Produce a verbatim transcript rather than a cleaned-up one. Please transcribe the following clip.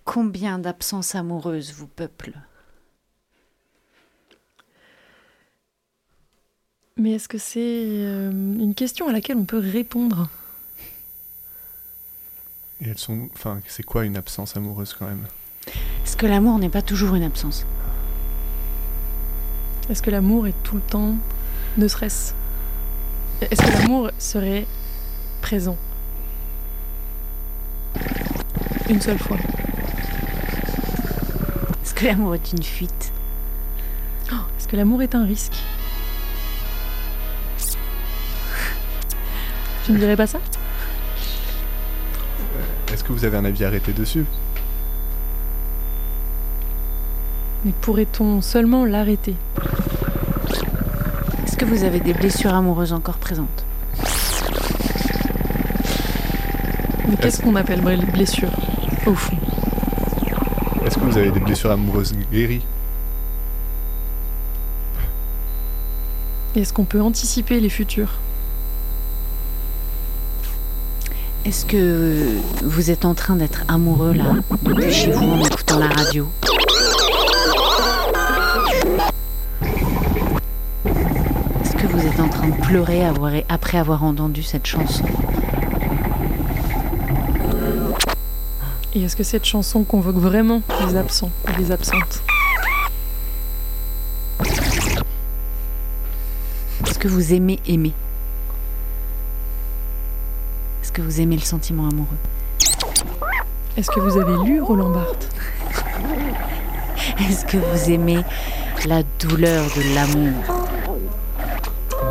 Combien d'absences amoureuses vous peuplent ? Mais est-ce que c'est euh, une question à laquelle on peut répondre ? Et elles sont... Enfin, c'est quoi une absence amoureuse quand même ? Est-ce que l'amour n'est pas toujours une absence ? Est-ce que l'amour est tout le temps, ne serait-ce ? Est-ce que l'amour serait présent ? Une seule fois. Est-ce que l'amour est une fuite ? Oh, est-ce que l'amour est un risque ? Tu ne dirais pas ça ? Est-ce que vous avez un avis arrêté dessus ? Mais pourrait-on seulement l'arrêter ? Est-ce que vous avez des blessures amoureuses encore présentes ? Mais qu'est-ce qu'on appelle blessure, au fond ? Est-ce que vous avez des blessures amoureuses guéries ? Est-ce qu'on peut anticiper les futurs ? Est-ce que vous êtes en train d'être amoureux là, depuis chez vous en écoutant la radio ? Est-ce que vous êtes en train de pleurer avoir- après avoir entendu cette chanson ? Et est-ce que cette chanson convoque vraiment les absents et les absentes ? Est-ce que vous aimez aimer ? Est-ce que vous aimez le sentiment amoureux ? Est-ce que vous avez lu Roland Barthes ? Est-ce que vous aimez la douleur de l'amour ?